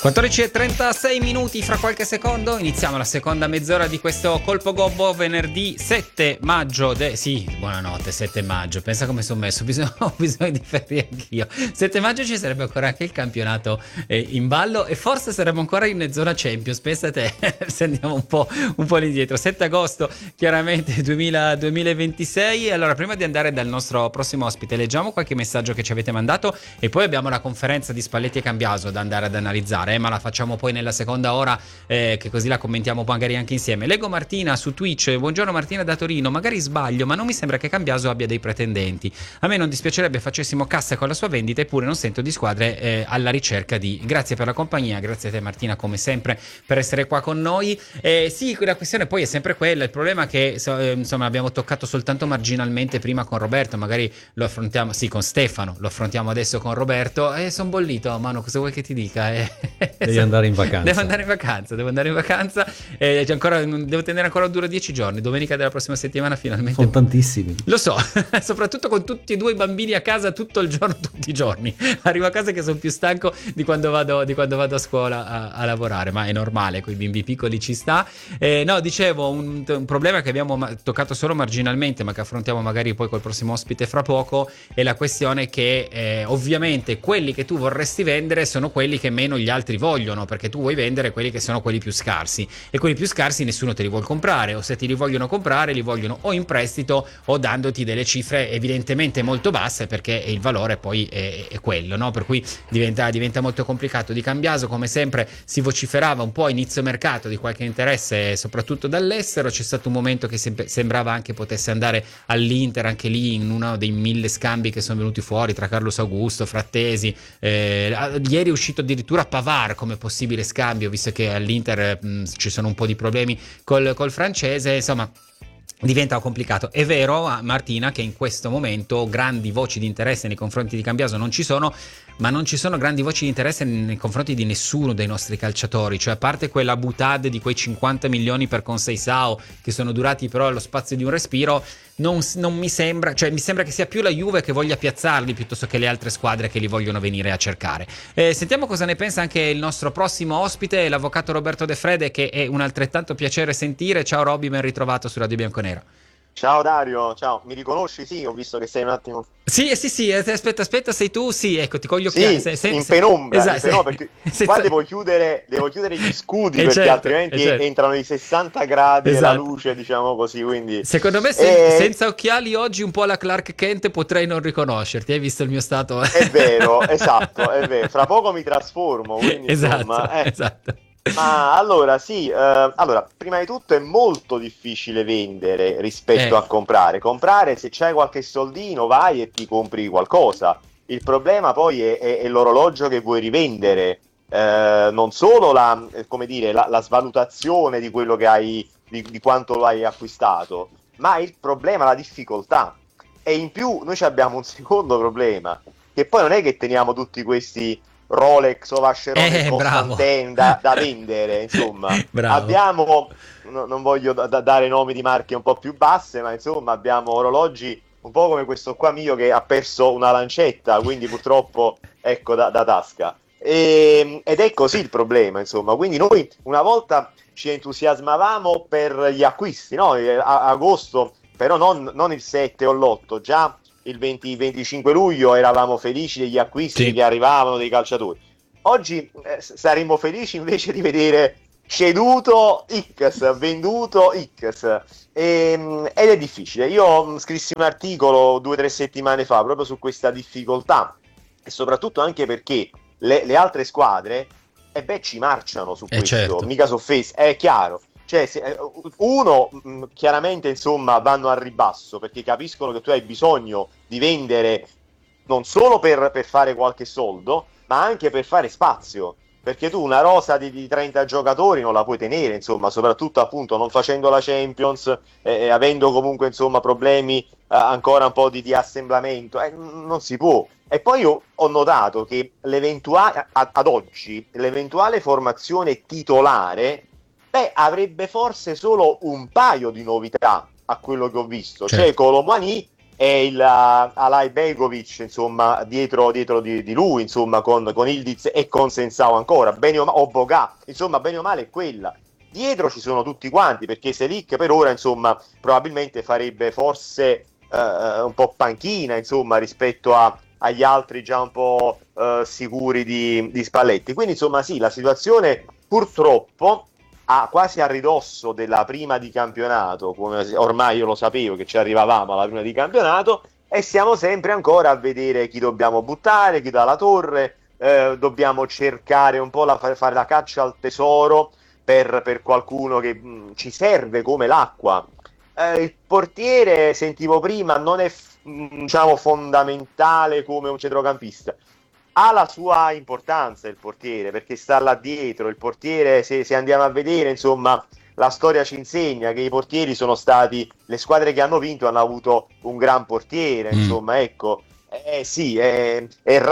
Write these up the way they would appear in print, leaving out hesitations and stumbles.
14:36 minuti, fra qualche secondo iniziamo la seconda mezz'ora di questo Colpo Gobbo venerdì 7 maggio. Sì, buonanotte, 7 maggio. Pensa come sono messo, ho bisogno di ferie anch'io. 7 maggio ci sarebbe ancora anche il campionato in ballo e forse saremmo ancora in zona Champions. Pensa te, se andiamo un po' indietro. 7 agosto, chiaramente 2026. Allora, prima di andare dal nostro prossimo ospite, leggiamo qualche messaggio che ci avete mandato e poi abbiamo la conferenza di Spalletti e Cambiaso da andare ad analizzare. Ma la facciamo poi nella seconda ora, che così la commentiamo magari anche insieme. Leggo Martina su Twitch: buongiorno Martina da Torino, magari sbaglio ma non mi sembra che Cambiaso abbia dei pretendenti. A me non dispiacerebbe facessimo cassa con la sua vendita, eppure non sento di squadre alla ricerca di. Grazie per la compagnia, grazie a te Martina come sempre per essere qua con noi. Sì, la questione poi è sempre quella, il problema è che insomma abbiamo toccato soltanto marginalmente prima con Roberto, magari lo affrontiamo, sì, con Stefano, lo affrontiamo adesso con Roberto e sono bollito, Manu, cosa vuoi che ti dica? Devi andare in vacanza. Devo andare in vacanza. Devo tenere ancora duro 10 giorni. Domenica della prossima settimana finalmente. Sono tantissimi. Lo so, soprattutto con tutti e due i bambini a casa tutto il giorno, tutti i giorni. Arrivo a casa che sono più stanco di quando vado a scuola a lavorare, ma è normale, con i bimbi piccoli ci sta. No, dicevo, un problema che abbiamo toccato solo marginalmente, ma che affrontiamo magari poi col prossimo ospite fra poco, è la questione che ovviamente quelli che tu vorresti vendere sono quelli che meno gli altri vogliono, perché tu vuoi vendere quelli che sono quelli più scarsi e quelli più scarsi nessuno te li vuole comprare, o se ti li vogliono comprare li vogliono o in prestito o dandoti delle cifre evidentemente molto basse, perché il valore poi è quello, no? Per cui diventa molto complicato. Di Cambiaso come sempre si vociferava un po' a inizio mercato di qualche interesse soprattutto dall'estero, c'è stato un momento che sembrava anche potesse andare all'Inter, anche lì in uno dei 1000 scambi che sono venuti fuori tra Carlos Augusto, Frattesi, ieri è uscito addirittura Pavard come possibile scambio, visto che all'Inter ci sono un po' di problemi col francese, insomma diventa complicato. È vero, Martina, che in questo momento grandi voci di interesse nei confronti di Cambiaso non ci sono, ma non ci sono grandi voci di interesse nei confronti di nessuno dei nostri calciatori, cioè a parte quella boutade di quei 50 milioni per Conceição che sono durati però allo spazio di un respiro, non mi sembra, cioè mi sembra che sia più la Juve che voglia piazzarli piuttosto che le altre squadre che li vogliono venire a cercare. Sentiamo cosa ne pensa anche il nostro prossimo ospite, l'avvocato Roberto De Frede, che è un altrettanto piacere sentire. Ciao Robby, ben ritrovato su Radio Bianconera. Ciao Dario, ciao, mi riconosci? Sì, ho visto che sei un attimo. Sì, aspetta, sei tu? Sì, ecco, ti coglio sì, in penombra, esatto, perché qua devo chiudere gli scudi perché certo, altrimenti entrano i 60 gradi e la luce, diciamo così, quindi. Secondo me senza occhiali oggi un po' la Clark Kent potrei non riconoscerti, hai visto il mio stato? È vero, esatto, è vero, fra poco mi trasformo, quindi insomma, esatto. Ma allora sì, prima di tutto è molto difficile vendere rispetto a comprare. Comprare, se c'hai qualche soldino vai e ti compri qualcosa. Il problema poi è l'orologio che vuoi rivendere, non solo la svalutazione di quello che hai, di quanto lo hai acquistato, ma il problema, la difficoltà. E in più noi abbiamo un secondo problema, che poi non è che teniamo tutti questi Rolex o Vacheron Constantin da vendere, insomma. Abbiamo, non voglio dare nomi di marche un po' più basse, ma insomma abbiamo orologi un po' come questo qua mio che ha perso una lancetta, quindi purtroppo ecco da tasca, ed è così il problema, insomma. Quindi noi una volta ci entusiasmavamo per gli acquisti, no? Agosto, però non il 7 o l'8, già il 20-25 luglio eravamo felici degli acquisti che arrivavano dei calciatori. Oggi saremmo felici invece di vedere ceduto X, venduto X, ed è difficile. Io scrissi un articolo 2 o 3 settimane fa proprio su questa difficoltà, e soprattutto anche perché le altre squadre ci marciano su questo, certo. Mica su Face, è chiaro. Cioè, chiaramente insomma vanno al ribasso perché capiscono che tu hai bisogno di vendere non solo per fare qualche soldo, ma anche per fare spazio, perché tu una rosa di 30 giocatori non la puoi tenere, insomma, soprattutto appunto non facendo la Champions, avendo comunque insomma problemi ancora un po' di assemblamento, non si può. E poi io ho notato che ad oggi l'eventuale formazione titolare avrebbe forse solo un paio di novità a quello che ho visto, certo. Cioè Colomani e il Alay Begovic, insomma, dietro di lui, insomma, con Ildiz e con Sensao ancora, bene o Boga, insomma, bene o male è quella. Dietro ci sono tutti quanti, perché Selic per ora, insomma, probabilmente farebbe forse un po' panchina, insomma, rispetto agli altri già un po' sicuri di Spalletti. Quindi, insomma, sì, la situazione purtroppo quasi a ridosso della prima di campionato, come ormai io lo sapevo che ci arrivavamo alla prima di campionato, e siamo sempre ancora a vedere chi dobbiamo buttare, chi dà la torre, dobbiamo cercare un po' fare la caccia al tesoro per qualcuno che ci serve come l'acqua. Il portiere, sentivo prima, non è diciamo fondamentale come un centrocampista. Ha la sua importanza il portiere, perché sta là dietro. Il portiere, se andiamo a vedere, insomma, la storia ci insegna che i portieri sono stati, le squadre che hanno vinto hanno avuto un gran portiere, insomma, ecco. Sì, è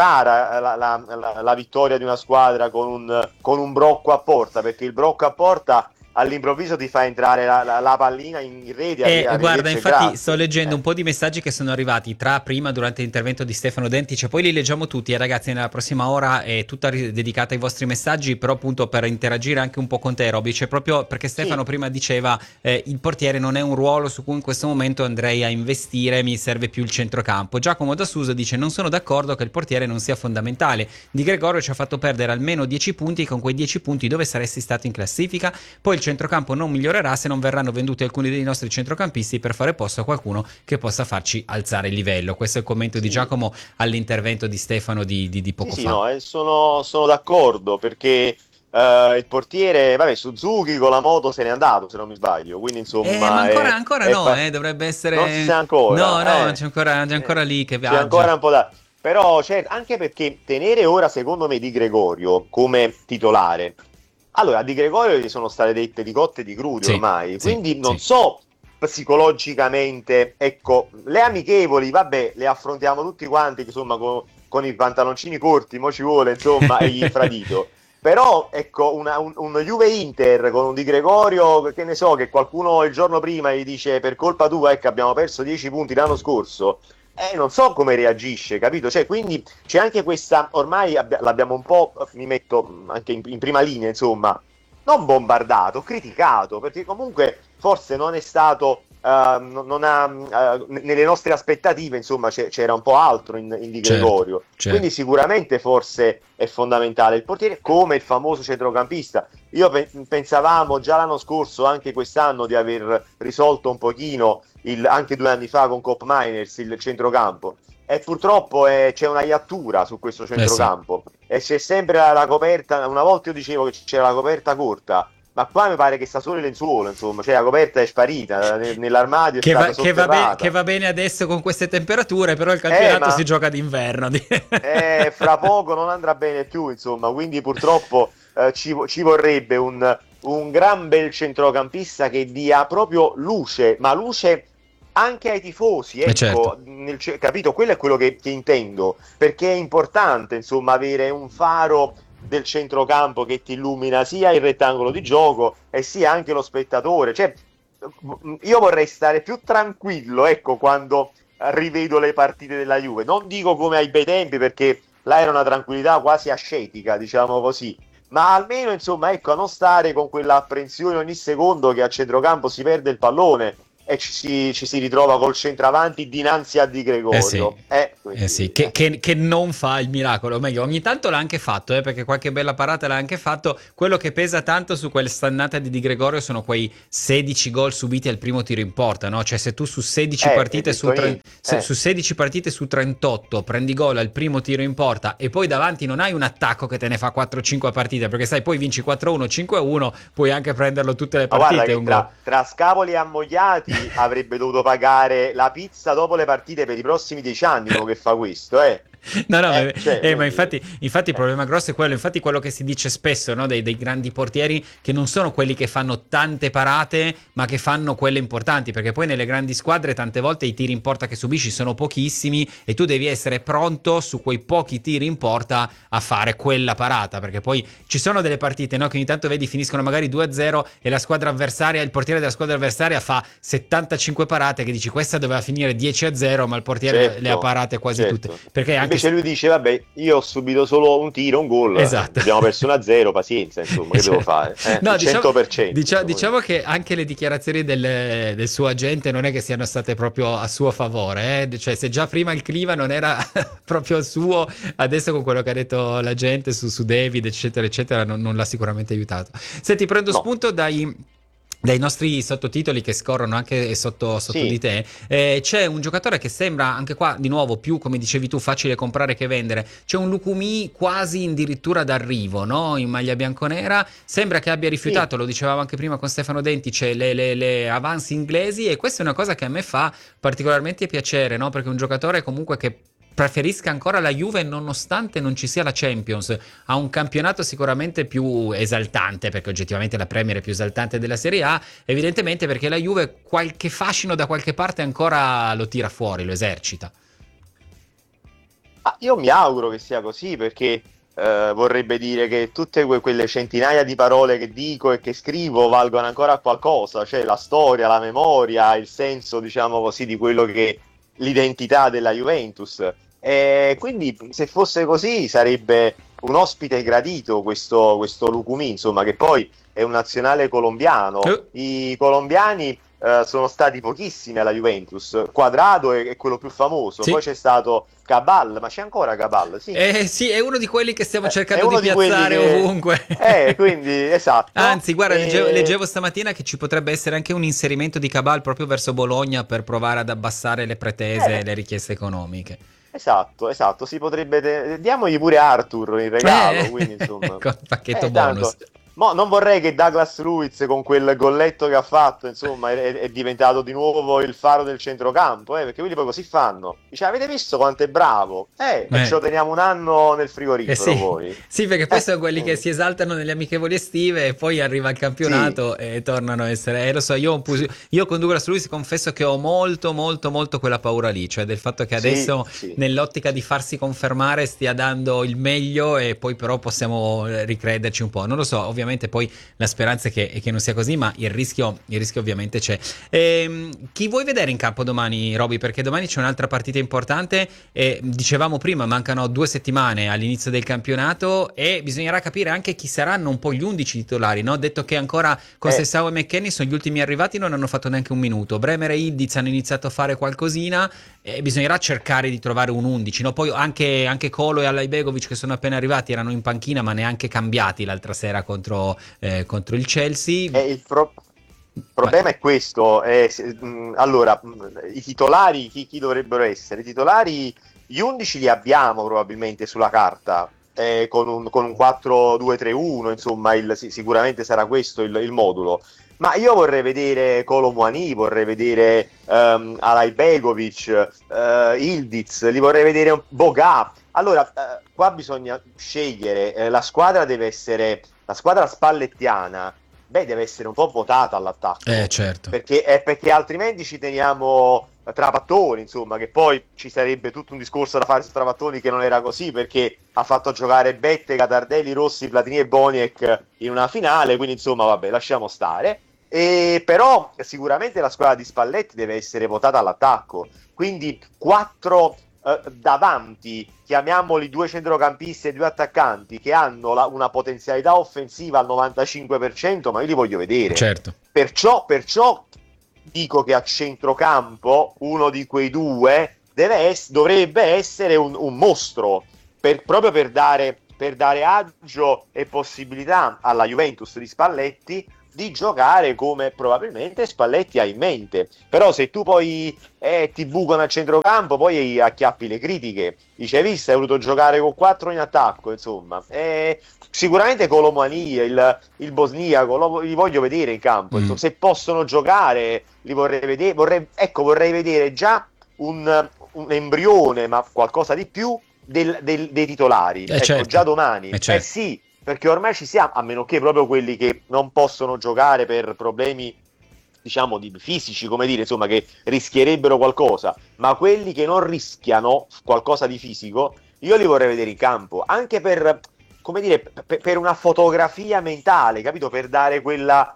rara la vittoria di una squadra con un brocco a porta, perché il brocco a porta all'improvviso ti fa entrare la pallina in rete. Guarda, infatti sto leggendo un po' di messaggi che sono arrivati prima durante l'intervento di Stefano Dentice, poi li leggiamo tutti, ragazzi. Nella prossima ora è tutta dedicata ai vostri messaggi, però appunto per interagire anche un po' con te, Roby, c'è proprio perché Stefano prima diceva il portiere non è un ruolo su cui in questo momento andrei a investire, mi serve più il centrocampo. Giacomo da Susa dice: non sono d'accordo che il portiere non sia fondamentale, Di Gregorio ci ha fatto perdere almeno 10 punti, con quei 10 punti dove saresti stato in classifica? Poi il centrocampo non migliorerà se non verranno venduti alcuni dei nostri centrocampisti per fare posto a qualcuno che possa farci alzare il livello. Questo è il commento di Giacomo all'intervento di Stefano di poco fa. No, sono d'accordo, perché il portiere, vabbè, Suzuki con la moto se n'è andato, se non mi sbaglio, quindi insomma ma ancora no, dovrebbe essere, non si sa ancora, c'è ancora lì che viaggia, c'è ancora un po' da, però anche perché tenere ora secondo me Di Gregorio come titolare, allora Di Gregorio gli sono state dette di cotte e di crudi ormai, quindi non so psicologicamente, ecco, le amichevoli, vabbè, le affrontiamo tutti quanti, insomma, con i pantaloncini corti, mo ci vuole, insomma, e gli infradito. Però, ecco, un Juve-Inter con un Di Gregorio, che ne so, che qualcuno il giorno prima gli dice per colpa tua, ecco, abbiamo perso 10 punti l'anno scorso, non so come reagisce, capito? Cioè, quindi c'è anche questa, ormai l'abbiamo un po', mi metto anche in prima linea, insomma, non bombardato, criticato, perché comunque forse non è stato, nelle nostre aspettative, insomma, c'era un po' altro in Di Gregorio. Certo. Quindi sicuramente forse è fondamentale il portiere, come il famoso centrocampista. Io pensavamo già l'anno scorso, anche quest'anno, di aver risolto un pochino, anche 2 anni fa con Cop Miners, il centrocampo. E purtroppo c'è una iattura su questo centrocampo, e c'è sempre la coperta. Una volta io dicevo che c'era la coperta corta, ma qua mi pare che sta solo il lenzuolo, insomma, cioè la coperta è sparita nell'armadio, che va bene adesso con queste temperature, però il campionato si gioca d'inverno. Fra poco non andrà bene più, insomma, quindi purtroppo ci vorrebbe un gran bel centrocampista che dia proprio luce, ma luce anche ai tifosi, ecco, capito? Quello è quello che intendo, perché è importante, insomma, avere un faro del centrocampo che ti illumina sia il rettangolo di gioco e sia anche lo spettatore. Cioè, io vorrei stare più tranquillo, ecco, quando rivedo le partite della Juve. Non dico come ai bei tempi, perché là era una tranquillità quasi ascetica, diciamo così, ma almeno, insomma, ecco, a non stare con quella apprensione ogni secondo che a centrocampo si perde il pallone e ci si ritrova col centravanti dinanzi a Di Gregorio. Che non fa il miracolo, o meglio, ogni tanto l'ha anche fatto, perché qualche bella parata l'ha anche fatto. Quello che pesa tanto su quella stannata di Gregorio sono quei 16 gol subiti al primo tiro in porta, no? Cioè, se tu su 16 partite su 16 partite su 38 prendi gol al primo tiro in porta e poi davanti non hai un attacco che te ne fa 4-5 partite, perché sai, poi vinci 4-1, 5-1, puoi anche prenderlo tutte le partite. Tra scapoli e ammogliati avrebbe dovuto pagare la pizza dopo le partite per i prossimi 10 anni, che fa questo, No, no, Cioè, ma infatti il problema grosso è quello, infatti quello che si dice spesso, no, dei grandi portieri, che non sono quelli che fanno tante parate, ma che fanno quelle importanti, perché poi nelle grandi squadre tante volte i tiri in porta che subisci sono pochissimi e tu devi essere pronto su quei pochi tiri in porta a fare quella parata, perché poi ci sono delle partite, no, che ogni tanto vedi finiscono magari 2-0 e la squadra avversaria, il portiere della squadra avversaria fa 75 parate, che dici questa doveva finire 10-0, ma il portiere le ha parate quasi tutte, perché anche invece lui dice vabbè, io ho subito solo un tiro, un gol, esatto, abbiamo perso 1-0, pazienza, insomma, che devo fare? No, 100%. diciamo che anche le dichiarazioni del suo agente non è che siano state proprio a suo favore, cioè se già prima il clima non era proprio suo, adesso con quello che ha detto la gente su David eccetera eccetera non l'ha sicuramente aiutato. Senti, prendo spunto dai nostri sottotitoli che scorrono anche sotto di te. C'è un giocatore che sembra anche qua di nuovo più, come dicevi tu, facile comprare che vendere. C'è un Lukumi quasi addirittura d'arrivo, no? In maglia bianconera, sembra che abbia rifiutato, lo dicevamo anche prima con Stefano Dentice, le avance inglesi, e questa è una cosa che a me fa particolarmente piacere, no? Perché è un giocatore comunque che preferisca ancora la Juve nonostante non ci sia la Champions, ha un campionato sicuramente più esaltante, perché oggettivamente la Premier è più esaltante della Serie A, evidentemente perché la Juve qualche fascino da qualche parte ancora lo tira fuori, lo esercita. Io mi auguro che sia così, perché vorrebbe dire che tutte quelle centinaia di parole che dico e che scrivo valgono ancora qualcosa, cioè la storia, la memoria, il senso, diciamo così, di quello che l'identità della Juventus. E quindi se fosse così sarebbe un ospite gradito questo Lukumi, insomma, che poi è un nazionale colombiano. I colombiani sono stati pochissimi alla Juventus. Quadrado è quello più famoso, poi c'è stato Cabal, ma c'è ancora Cabal? Sì. Sì, è uno di quelli che stiamo cercando di piazzare ovunque. Quindi, esatto. Anzi, guarda, leggevo stamattina che ci potrebbe essere anche un inserimento di Cabal proprio verso Bologna per provare ad abbassare le pretese e le richieste economiche. Esatto, si potrebbe... Diamogli pure Arthur in regalo, quindi insomma... Con pacchetto bonus. Non vorrei che Douglas Luiz con quel golletto che ha fatto, insomma, è diventato di nuovo il faro del centrocampo, perché quelli poi così fanno. Dice, avete visto quanto è bravo? E ce lo teniamo un anno nel frigorifero poi. Sì, perché poi sono quelli che si esaltano nelle amichevoli estive e poi arriva il campionato e tornano a essere... lo so, io con Douglas Luiz confesso che ho molto, molto, molto quella paura lì, cioè del fatto che adesso nell'ottica di farsi confermare stia dando il meglio e poi però possiamo ricrederci un po'. Non lo so, ovviamente poi la speranza è che non sia così, ma il rischio ovviamente c'è. Chi vuoi vedere in campo domani, Roby? Perché domani c'è un'altra partita importante e dicevamo prima, mancano 2 settimane all'inizio del campionato e bisognerà capire anche chi saranno un po' gli 11 titolari, no? Detto che ancora Conceição e McKennie sono gli ultimi arrivati, non hanno fatto neanche un minuto. Bremer e Ildiz hanno iniziato a fare qualcosina e bisognerà cercare di trovare un 11, no? Poi anche Kolo e Alajbegovic che sono appena arrivati erano in panchina ma neanche cambiati l'altra sera contro il Chelsea. Il problema è questo. Allora, i titolari chi dovrebbero essere? I titolari, gli 11 li abbiamo probabilmente sulla carta, con un 4-2-3-1, insomma, sicuramente sarà questo il modulo. Ma io vorrei vedere Kolo Muani, vorrei vedere Alajbegovic, Ildiz, li vorrei vedere Boga. Allora, qua bisogna scegliere, la squadra deve essere, la squadra spallettiana, deve essere un po' votata all'attacco. Certo. Perché altrimenti ci teniamo Trapattoni, insomma, che poi ci sarebbe tutto un discorso da fare su Trapattoni che non era così, perché ha fatto giocare Bettega, Tardelli, Rossi, Platini e Boniek in una finale, quindi insomma, vabbè, lasciamo stare. Però sicuramente la squadra di Spalletti deve essere votata all'attacco, quindi 4 davanti, chiamiamoli 2 centrocampisti e 2 attaccanti che hanno una potenzialità offensiva al 95%, ma io li voglio vedere. Certo. Perciò dico che a centrocampo uno di quei due dovrebbe essere un mostro, proprio per dare agio e possibilità alla Juventus di Spalletti di giocare come probabilmente Spalletti ha in mente. Però se tu poi ti bucano a centrocampo, poi acchiappi le critiche, dice hai visto, hai voluto giocare con 4 in attacco, insomma. Sicuramente Colomani, il bosniaco, li voglio vedere in campo. Insomma, se possono giocare li vorrei vedere. Vorrei vedere già un embrione, ma qualcosa di più dei titolari, ecco, certo. già domani, Certo. sì, perché ormai ci siamo, a meno che proprio quelli che non possono giocare per problemi, diciamo, di fisici, come dire, insomma, che rischierebbero qualcosa, ma quelli che non rischiano qualcosa di fisico, io li vorrei vedere in campo, anche per, come dire, per una fotografia mentale, capito? Per dare quella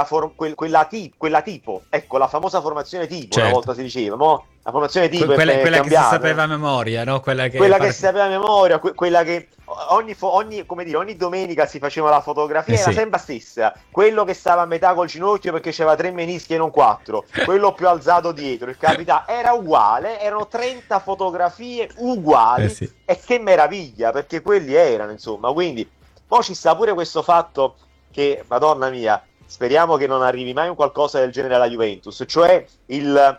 tipo, ecco, la famosa formazione tipo, Certo. una volta si diceva, mo la formazione tipo Quella è che si cambiata. sapeva a memoria, no? Quella che Si sapeva a memoria, quella che ogni domenica si faceva la fotografia, era sì. sempre la stessa. Quello che stava a metà col ginocchio perché c'aveva 3 menischi e non 4, quello più alzato dietro, il capitano, era uguale, erano 30 fotografie uguali, sì. e che meraviglia, perché quelli erano, insomma, quindi poi ci sta pure questo fatto che, madonna mia, speriamo che non arrivi mai un qualcosa del genere alla Juventus, cioè il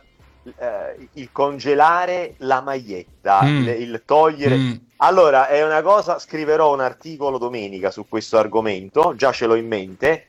congelare la maglietta, il togliere. Allora, è una cosa, scriverò un articolo domenica su questo argomento, già ce l'ho in mente,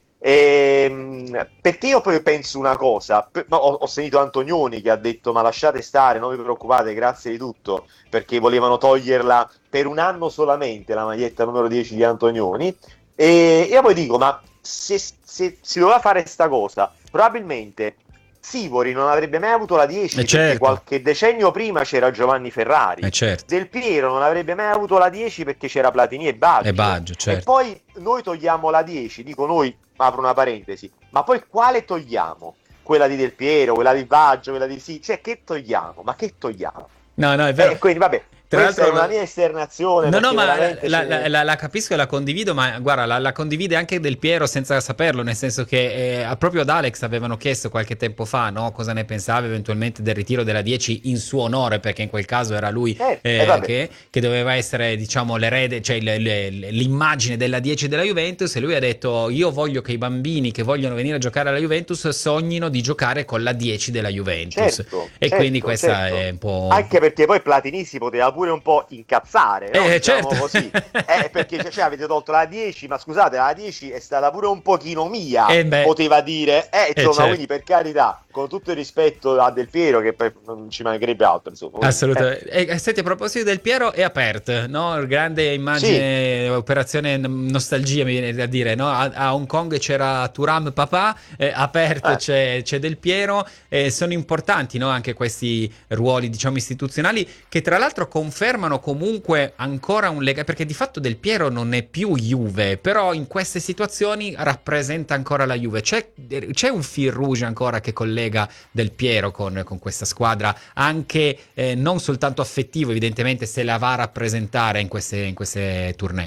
perché io poi penso una cosa, ho sentito Antonioni che ha detto ma lasciate stare, non vi preoccupate, grazie di tutto, perché volevano toglierla per un anno solamente, la maglietta numero 10 di Antonioni, e io poi dico, ma se si doveva fare sta cosa, probabilmente Sivori non avrebbe mai avuto la 10, perché certo. qualche decennio prima c'era Giovanni Ferrari, certo. Del Piero non avrebbe mai avuto la 10 perché c'era Platini e Baggio, certo. E poi noi togliamo la 10, dico noi, apro una parentesi, ma poi quale togliamo? Quella di Del Piero, quella di Baggio, quella di cioè che togliamo? Ma che togliamo? No, è vero. Quindi vabbè, Tra questa è una mia esternazione. No, ma la capisco e la condivido, ma guarda, la condivide anche Del Piero senza saperlo, nel senso che proprio ad Alex avevano chiesto qualche tempo fa, no, cosa ne pensava eventualmente del ritiro della 10 in suo onore, perché in quel caso era lui che doveva essere, diciamo, l'erede, cioè l'immagine della 10 della Juventus, e lui ha detto io voglio che i bambini che vogliono venire a giocare alla Juventus sognino di giocare con la 10 della Juventus. Quindi questa è un po'... Anche perché poi Platini si poteva pure un po' incazzare, no? Diciamo certo. Così. Perché avete tolto la 10, ma scusate, la 10 è stata pure un pochino mia, poteva dire, insomma, certo. Quindi per carità, con tutto il rispetto a Del Piero, che non ci mancherebbe altro, insomma. Assolutamente. Senti, a proposito del Piero, è Apert, no? Grande immagine, operazione nostalgia, mi viene da dire, no? A Hong Kong c'era Thuram Papà, Apert c'è Del Piero, sono importanti, no? Anche questi ruoli, diciamo, istituzionali, che tra l'altro confermano comunque ancora un legame, perché di fatto Del Piero non è più Juve, però in queste situazioni rappresenta ancora la Juve. C'è un fil rouge ancora che collega Del Piero con questa squadra, anche non soltanto affettivo, evidentemente, se la va a rappresentare in queste tournée.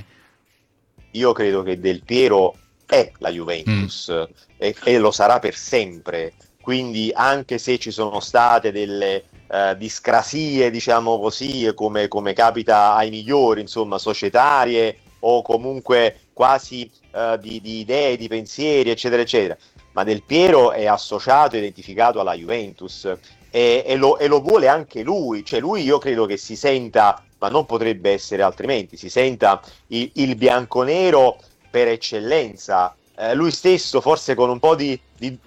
Io credo che Del Piero è la Juventus e lo sarà per sempre, quindi anche se ci sono state delle discrasie, diciamo così, come capita ai migliori, insomma, societarie o comunque quasi di idee, di pensieri, eccetera eccetera, ma Del Piero è associato, identificato alla Juventus e lo vuole anche lui, cioè lui, io credo che si senta, ma non potrebbe essere altrimenti, si senta il bianconero per eccellenza, lui stesso forse con un po' di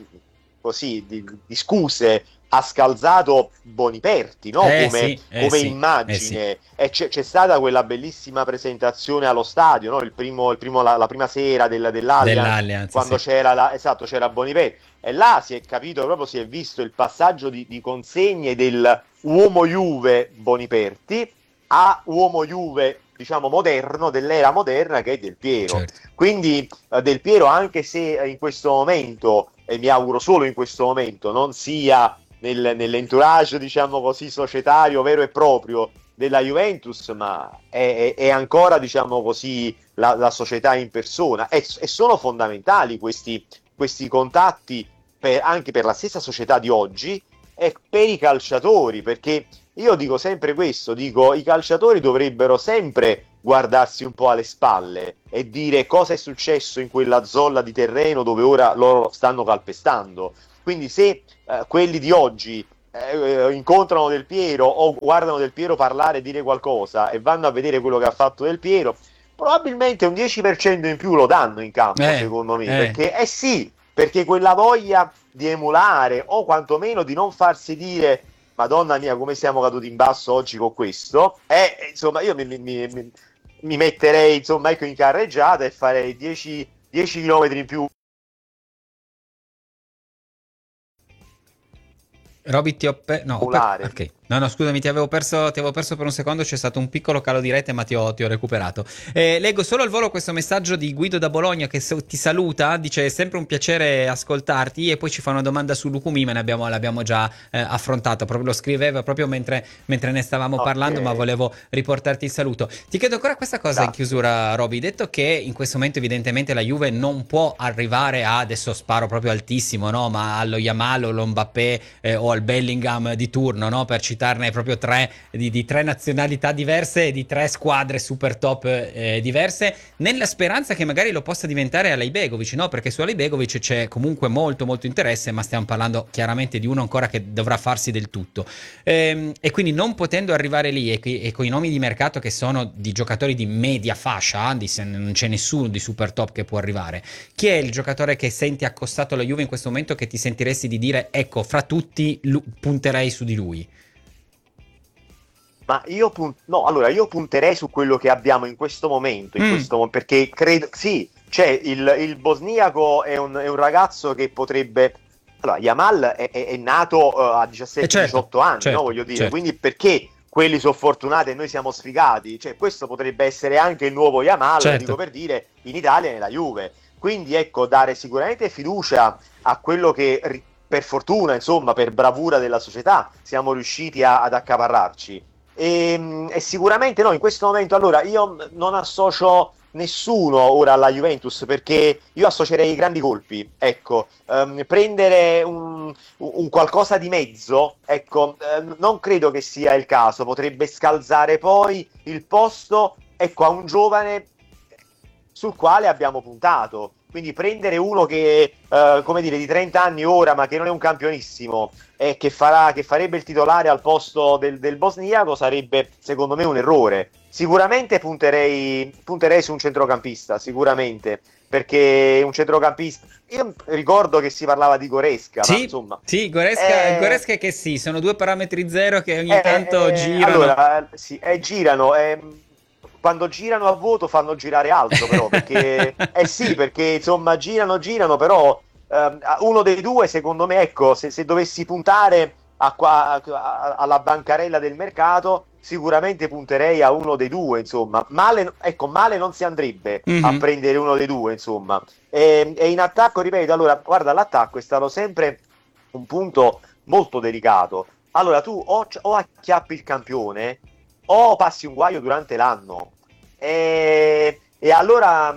scuse ha scalzato Boniperti, no? Come immagine. E c'è stata quella bellissima presentazione allo stadio, no? La prima sera dell'Allianz, quando c'era Boniperti, e là si è capito, proprio si è visto il passaggio di consegne del uomo Juve Boniperti a uomo Juve, diciamo, moderno, dell'era moderna, che è Del Piero. Certo. Quindi Del Piero, anche se in questo momento, e mi auguro solo in questo momento, non sia nell'entourage, diciamo così, societario vero e proprio della Juventus, ma è ancora, diciamo così, la società in persona, e sono fondamentali questi contatti anche per la stessa società di oggi e per i calciatori, perché io dico sempre questo, i calciatori dovrebbero sempre guardarsi un po' alle spalle e dire cosa è successo in quella zolla di terreno dove ora loro stanno calpestando. Quindi se quelli di oggi incontrano Del Piero o guardano Del Piero parlare e dire qualcosa e vanno a vedere quello che ha fatto Del Piero, probabilmente un 10% in più lo danno in campo, secondo me, perché perché quella voglia di emulare o quantomeno di non farsi dire Madonna mia, come siamo caduti in basso oggi con questo. Insomma, io mi metterei, insomma, ecco, in carreggiata e farei 10 chilometri in più. Roby, ok. No, scusami, ti avevo perso per un secondo, c'è stato un piccolo calo di rete, ma ti ho recuperato. Leggo solo al volo questo messaggio di Guido da Bologna che ti saluta, dice: è sempre un piacere ascoltarti, e poi ci fa una domanda su Lukumi, ma l'abbiamo già affrontato, proprio lo scriveva proprio mentre ne stavamo parlando, ma volevo riportarti il saluto. Ti chiedo ancora questa cosa in chiusura, Roby, detto che in questo momento evidentemente la Juve non può arrivare adesso sparo proprio altissimo, no? Ma allo Yamal o allo Mbappé o al Bellingham di turno, no? Per citarne proprio tre di tre nazionalità diverse e di tre squadre super top diverse, nella speranza che magari lo possa diventare Alejbegovic, no? Perché su Alejbegovic c'è comunque molto molto interesse, ma stiamo parlando chiaramente di uno ancora che dovrà farsi del tutto, e quindi non potendo arrivare lì e con i nomi di mercato che sono di giocatori di media fascia, non c'è nessuno di super top che può arrivare, chi è il giocatore che senti accostato alla Juve in questo momento che ti sentiresti di dire ecco, fra tutti punterei su di lui? Ma io punterei su quello che abbiamo in questo momento, perché credo, sì, c'è il bosniaco, è un ragazzo che potrebbe. Allora, Yamal è nato a 17-18 anni, no? Voglio dire, certo. Quindi perché quelli sono fortunati e noi siamo sfigati? Cioè, questo potrebbe essere anche il nuovo Yamal, certo. Dico per dire, in Italia e nella Juve. Quindi ecco, dare sicuramente fiducia a quello che, per fortuna, insomma, per bravura della società, siamo riusciti ad accaparrarci. E sicuramente no, in questo momento, allora, io non associo nessuno ora alla Juventus, perché io associerei i grandi colpi, ecco, prendere un qualcosa di mezzo, ecco, non credo che sia il caso, potrebbe scalzare poi il posto, ecco, a un giovane sul quale abbiamo puntato. Quindi prendere uno che, come dire, di 30 anni ora, ma che non è un campionissimo, e che farebbe il titolare al posto del bosniaco, sarebbe secondo me un errore. Sicuramente punterei su un centrocampista, sicuramente, perché un centrocampista, io ricordo che si parlava di Goretzka, sì, ma insomma, sì, Goretzka che sì, sono due parametri zero che ogni tanto girano. Allora, sì, girano, quando girano a vuoto fanno girare altro, però, perché sì, perché insomma girano, però uno dei due, secondo me, ecco, se dovessi puntare alla bancarella del mercato, sicuramente punterei a uno dei due, insomma. Male non si andrebbe a prendere uno dei due, insomma. E in attacco, ripeto, allora, guarda, l'attacco è stato sempre un punto molto delicato. Allora, tu o acchiappi il campione o passi un guaio durante l'anno, e allora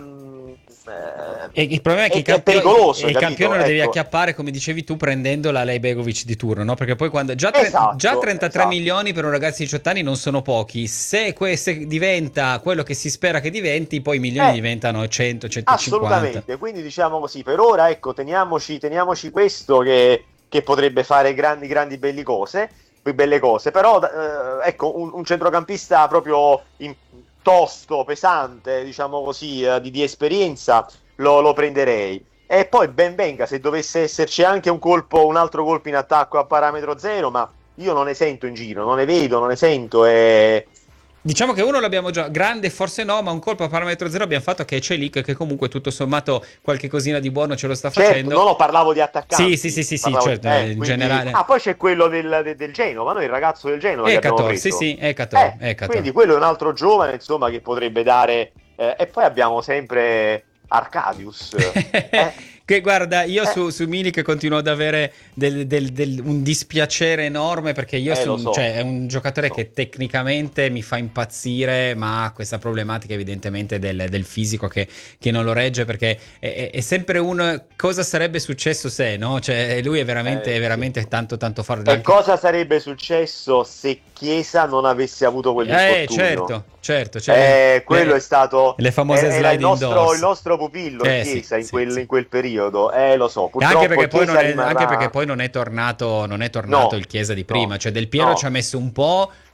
e il problema è che è pericoloso, il campione lo devi acchiappare, come dicevi tu, prendendo la Alejbegovic di turno, no? Perché poi quando già 33 milioni per un ragazzo di 18 anni non sono pochi, se diventa quello che si spera che diventi, poi i milioni diventano 100, 150. Assolutamente, quindi diciamo così, per ora, ecco, teniamoci questo che potrebbe fare grandi belle cose, però ecco, un centrocampista proprio tosto, pesante, diciamo così, di esperienza, lo prenderei. E poi ben venga se dovesse esserci anche un altro colpo in attacco a parametro zero, ma io non ne sento in giro, non ne vedo, non ne sento, Diciamo che uno l'abbiamo già, grande forse no, ma un colpo a parametro zero abbiamo fatto, che è Celik, che comunque tutto sommato qualche cosina di buono ce lo sta facendo. No, parlavo di attaccanti. Sì, certo, in generale. Poi c'è quello del Genova, no? Il ragazzo del Genova che abbiamo preso. Sì, Ecator. Quindi quello è un altro giovane, insomma, che potrebbe dare, e poi abbiamo sempre Arcadius. Che guarda, io su Milik continuo ad avere un dispiacere enorme, perché io cioè, è un giocatore che tecnicamente mi fa impazzire, ma ha questa problematica evidentemente del fisico che non lo regge, perché è sempre cosa sarebbe successo se, no? Cioè lui è veramente tanto forte. E cosa sarebbe successo se Chiesa non avesse avuto quell'infortunio? Certo. Quello è stato le famose slide il nostro pupillo Chiesa in quel periodo. Lo so, anche perché poi non è tornato il Chiesa di prima, cioè Del Piero ci ha messo un po',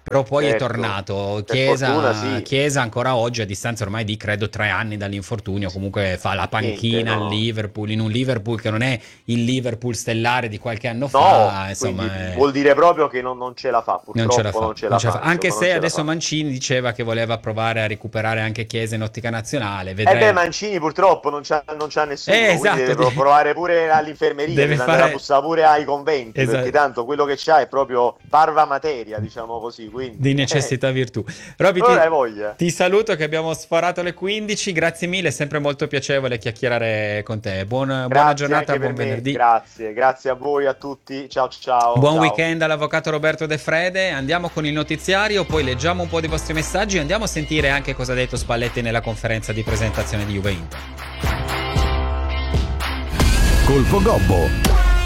però poi certo, è tornato. per fortuna sì. Chiesa ancora oggi, a distanza ormai di credo 3 anni dall'infortunio, comunque fa la panchina al Liverpool, in un Liverpool che non è il Liverpool stellare di qualche anno fa, insomma, vuol dire proprio che non ce la fa, purtroppo non ce la fa. Anche se adesso Mancini diceva che voleva provare a recuperare anche Chiesa in ottica nazionale. Mancini purtroppo non c'ha nessuno, esatto, deve provare pure all'infermeria, deve andare a bussare pure ai conventi, perché tanto quello che c'ha è proprio parva materia, diciamo così, quindi di necessità virtù. Roby, ti saluto che abbiamo sforato le 15, grazie mille, è sempre molto piacevole chiacchierare con te. Buona giornata, buon venerdì. Grazie a voi, a tutti, ciao. Buon weekend all'avvocato Roberto De Frede. Andiamo con il notiziario, poi leggiamo un po' dei vostri messaggi e andiamo a sentire anche cosa ha detto Spalletti nella conferenza di presentazione di Juve Inter. Colpo Gobbo.